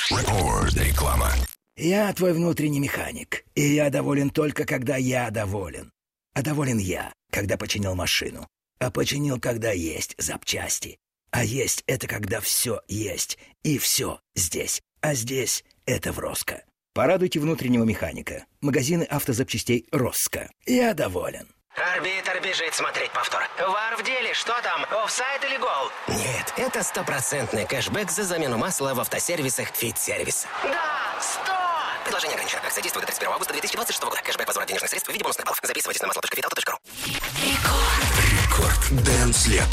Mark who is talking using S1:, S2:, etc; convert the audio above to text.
S1: Реклама.
S2: Я твой внутренний механик, и я доволен только, когда я доволен. А доволен я, когда починил машину. А починил, когда есть запчасти. А есть — это когда все есть. И все здесь. А здесь — это в Роско. Порадуйте внутреннего механика. Магазины автозапчастей Роско. Я доволен.
S3: Арбитр бежит смотреть повтор. Вар в деле, что там, офсайд или гол? Нет, это стопроцентный кэшбэк за замену масла в автосервисах «Фит-сервис». Да, 100! Предложение ограничено. Акция действует до 31 августа 2026 года. Кэшбэк возврат денежных средств в виде бонусных баллов. Записывайтесь на масло.виталта.ру.
S1: Рекорд. Дэнс лето.